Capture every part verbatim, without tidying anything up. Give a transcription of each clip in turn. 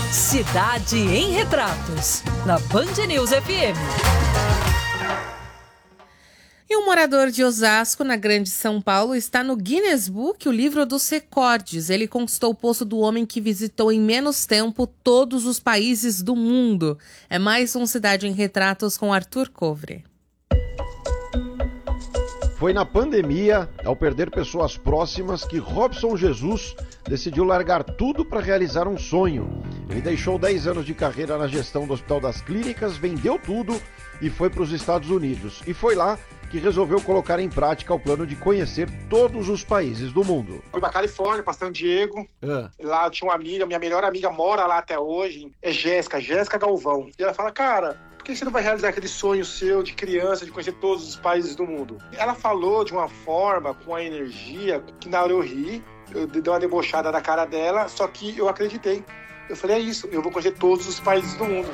Cidade em Retratos, na Band News F M. E um morador de Osasco, na Grande São Paulo, está no Guinness Book, o livro dos recordes. Ele conquistou o posto do homem que visitou em menos tempo todos os países do mundo. É mais um Cidade em Retratos com Arthur Covre. Foi na pandemia, ao perder pessoas próximas, que Robson Jesus decidiu largar tudo para realizar um sonho. Ele deixou dez anos de carreira na gestão do Hospital das Clínicas, vendeu tudo e foi para os Estados Unidos. E foi lá que resolveu colocar em prática o plano de conhecer todos os países do mundo. Fui pra Califórnia, pra San Diego. É. Lá eu tinha uma amiga, minha melhor amiga mora lá até hoje. É Jéssica, Jéssica Galvão. E ela fala, cara, por que você não vai realizar aquele sonho seu de criança, de conhecer todos os países do mundo? Ela falou de uma forma, com a energia, que na hora eu ri, eu dei uma debochada na cara dela, só que eu acreditei. Eu falei, é isso, eu vou conhecer todos os países do mundo.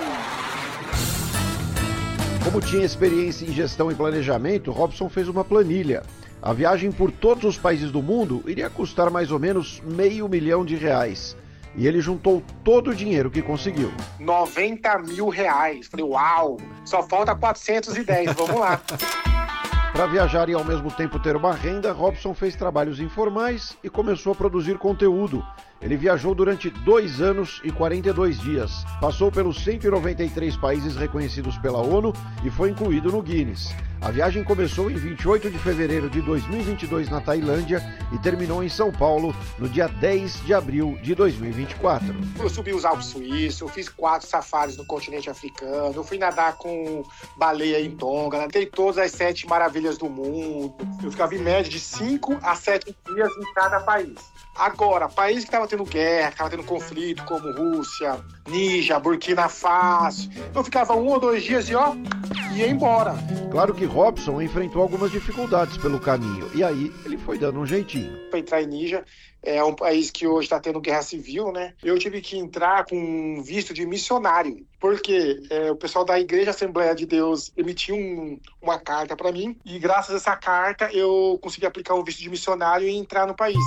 Como tinha experiência em gestão e planejamento, Robson fez uma planilha. A viagem por todos os países do mundo iria custar mais ou menos meio milhão de reais. E ele juntou todo o dinheiro que conseguiu. noventa mil reais. Falei, uau, só falta quatrocentos e dez, vamos lá. Para viajar e ao mesmo tempo ter uma renda, Robson fez trabalhos informais e começou a produzir conteúdo. Ele viajou durante dois anos e quarenta e dois dias. Passou pelos cento e noventa e três países reconhecidos pela ONU e foi incluído no Guinness. A viagem começou em vinte e oito de fevereiro de dois mil e vinte e dois na Tailândia e terminou em São Paulo no dia dez de abril de dois mil e vinte e quatro. Eu subi os Alpes Suíços, eu fiz quatro safaris no continente africano, eu fui nadar com baleia em Tonga, nadei todas as sete maravilhas do mundo. Eu ficava em média de cinco a sete dias em cada país. Agora, países que estavam tendo guerra, que estavam tendo conflito, como Rússia, Níger, Burkina Faso, eu ficava um ou dois dias e ó, ia embora. Claro que Robson enfrentou algumas dificuldades pelo caminho, e aí ele foi dando um jeitinho. Para entrar em Níger, é um país que hoje está tendo guerra civil, né? Eu tive que entrar com um visto de missionário, porque é, o pessoal da Igreja Assembleia de Deus emitiu um, uma carta para mim, e graças a essa carta eu consegui aplicar um visto de missionário e entrar no país.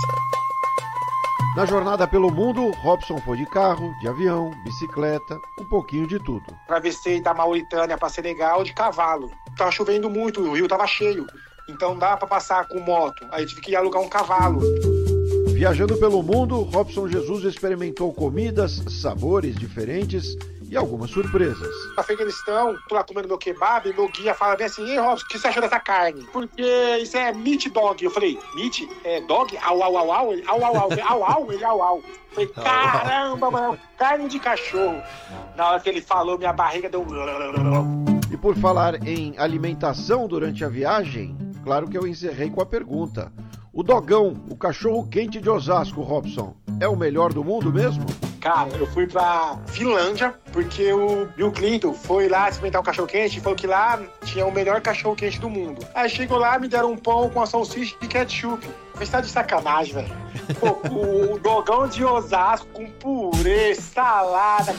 Na jornada pelo mundo, Robson foi de carro, de avião, bicicleta, um pouquinho de tudo. Atravessei da Mauritânia para Senegal de cavalo. Tava chovendo muito, o rio tava cheio, então dá para passar com moto. Aí tive que ir alugar um cavalo. Viajando pelo mundo, Robson Jesus experimentou comidas, sabores diferentes e algumas surpresas. No Afeganistão, tô lá comendo meu kebab e meu guia fala bem assim, ei Robson, o que você achou dessa carne? Porque isso é meat dog. Eu falei, meat? É dog? Au, au, au, au, ele, au, au, au, au, au, ele, au, au. Eu falei, caramba, mano, carne de cachorro. Na hora que ele falou, minha barriga deu... E por falar em alimentação durante a viagem, claro que eu encerrei com a pergunta. O dogão, o cachorro quente de Osasco, Robson, é o melhor do mundo mesmo? Cara, eu fui pra Finlândia porque o Bill Clinton foi lá experimentar um cachorro-quente e falou que lá tinha o melhor cachorro-quente do mundo. Aí chegou lá, me deram um pão com uma salsicha de ketchup. Mas tá de sacanagem, velho. Pô, o, o dogão de Osasco com purê, salada,